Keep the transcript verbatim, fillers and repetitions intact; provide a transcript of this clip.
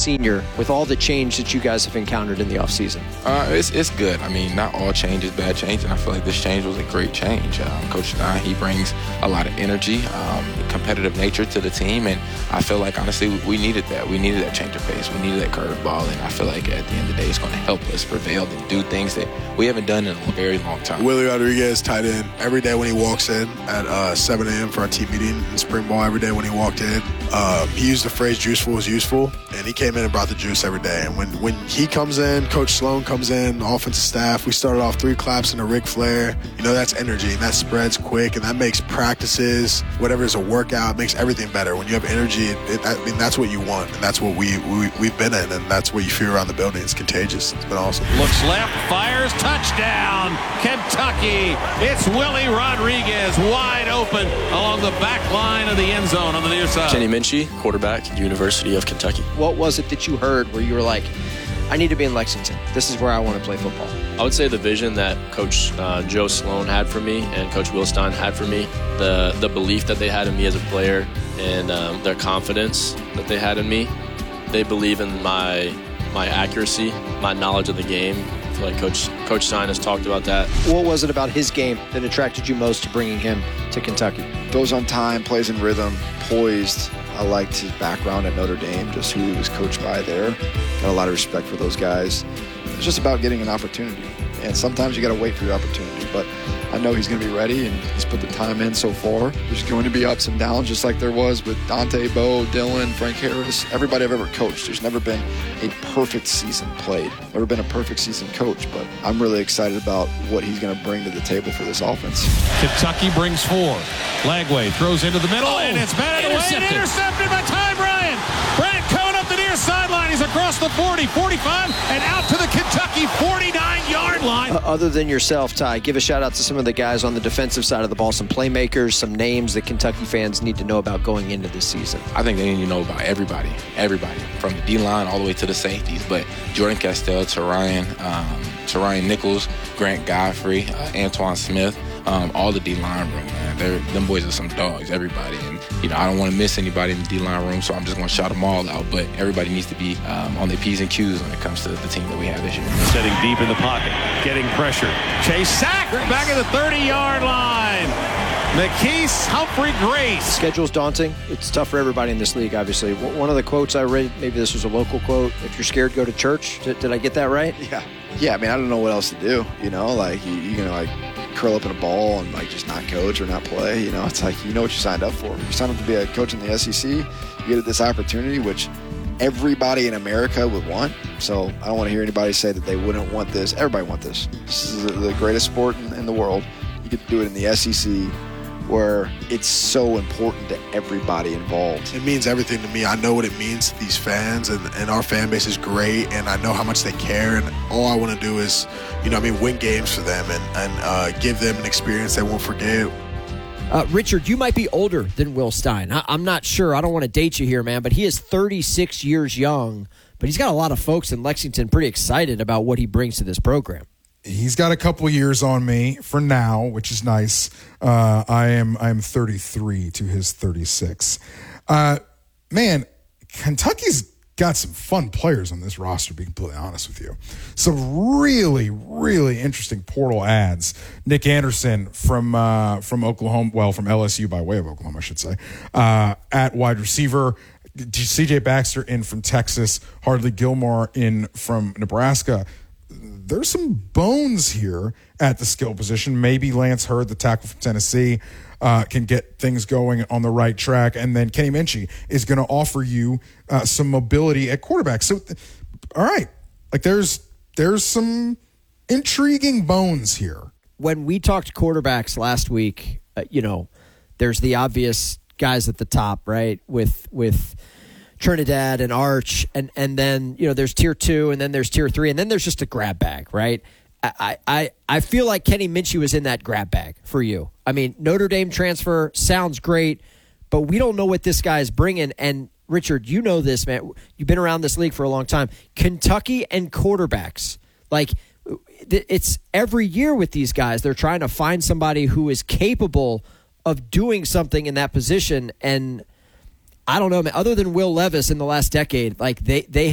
senior with all the change that you guys have encountered in the offseason? Uh, it's it's good. I mean, not all change is bad change, and I feel like this change was a great change. Um, Coach Stein, he brings a lot of energy, um, competitive nature to the team, and I feel like, honestly, we needed that. We needed that change of pace. We needed that curveball, and I feel like at the end of the day, it's going to help us prevail and do things that we haven't done in a very long time. Willie Rodriguez, tight end, every day when he walks in at uh, seven a.m. for our team meeting in spring ball, every day when he walked in, uh, he used the phrase "useful is useful," and he came in and brought the juice every day. And when, when he comes in, Coach Sloan comes in, offensive staff, we started off three claps and a Ric Flair. You know, that's energy, and that spreads quick, and that makes practices, whatever is a workout, makes everything better. When you have energy, it, it, I mean, that's what you want, and that's what we, we, we've been in, and that's what you feel around the building. It's contagious. It's been awesome. Looks left, fires, touchdown, Kentucky. It's Willie Rodriguez wide open along the back line of the end zone on the near side. Kenny Minchie, quarterback, University of Kentucky. What was it that you heard where you were like, I need to be in Lexington. This is where I want to play football? I would say the vision that Coach uh, Joe Sloan had for me and Coach Will Stein had for me, the the belief that they had in me as a player, and um, their confidence that they had in me. They believe in my my accuracy, my knowledge of the game. I feel like Coach Coach Stein has talked about that. What was it about his game that attracted you most to bringing him to Kentucky? Goes on time, plays in rhythm, poised. I liked his background at Notre Dame, just who he was coached by there. Got a lot of respect for those guys. It's just about getting an opportunity. And sometimes you got to wait for your opportunity. But I know he's going to be ready, and he's put the time in so far. There's going to be ups and downs, just like there was with Dante, Bo, Dylan, Frank Harris, everybody I've ever coached. There's never been a perfect season played. Never been a perfect season coached. But I'm really excited about what he's going to bring to the table for this offense. Kentucky brings four. Lagway throws into the middle, oh, and it's batted intercepted. away and intercepted by Ty Bryant. Bryant coming up the near sideline. He's across the forty, forty-five, and out to the Kentucky forty-nine-yard line. Uh, other than yourself, Ty, give a shout-out to some of the guys on the defensive side of the ball, some playmakers, some names that Kentucky fans need to know about going into this season. I think they need to know about everybody, everybody, from the D-line all the way to the safeties. But Jordan Castell, Terrion, um, Terrion Nichols, Grant Godfrey, uh, Antoine Smith, um, all the D-line room, man. They're, them boys are some dogs, everybody. And, you know, I don't want to miss anybody in the D-line room, so I'm just going to shout them all out. But everybody needs to be um, on their P's and Q's when it comes to the team that we have this year. Sitting deep in the pocket, getting pressure. Chase sack back at the thirty-yard line. McKees Humphrey Grace. Schedule's daunting. It's tough for everybody in this league, obviously. One of the quotes I read, maybe this was a local quote, if you're scared, go to church. Did, did I get that right? Yeah. Yeah, I mean, I don't know what else to do, you know? Like, you, you know, like, curl up in a ball and, like, just not coach or not play, you know? It's like, you know what you signed up for. You signed up to be a coach in the S E C. You get this opportunity, which everybody in America would want. So I don't want to hear anybody say that they wouldn't want this. Everybody wants this. This is the greatest sport in, in the world. You get to do it in the S E C, where it's so important to everybody involved. It means everything to me. I know what it means to these fans, and, and our fan base is great, and I know how much they care, and all I want to do is, you know, I mean, win games for them and, and uh, give them an experience they won't forget. Uh, Richard, you might be older than Will Stein. I, I'm not sure. I don't want to date you here, man, but he is thirty-six years young, but he's got a lot of folks in Lexington pretty excited about what he brings to this program. He's got a couple years on me for now, which is nice. Uh, I am I am thirty-three to his thirty-six. Uh, man, Kentucky's got some fun players on this roster, to be completely honest with you. Some really, really interesting portal ads. Nick Anderson from uh, from Oklahoma, well, from L S U by way of Oklahoma, I should say, uh, at wide receiver. C J Baxter in from Texas. Hardly Gilmore in from Nebraska. There's some bones here at the skill position. Maybe Lance Hurd, the tackle from Tennessee, uh, can get things going on the right track. And then Kenny Minchie is going to offer you uh, some mobility at quarterback. So, th- all right, like there's there's some intriguing bones here. When we talked quarterbacks last week, uh, you know, there's the obvious guys at the top, right, with with – Trinidad and Arch, and, and then, you know, there's tier two, and then there's tier three, and then there's just a grab bag, right? I, I, I feel like Kenny Minchie was in that grab bag for you. I mean, Notre Dame transfer sounds great, but we don't know what this guy is bringing. And, Richard, you know this, man. You've been around this league for a long time. Kentucky and quarterbacks, like, it's every year with these guys, they're trying to find somebody who is capable of doing something in that position, and I don't know, man. Other than Will Levis in the last decade, like they they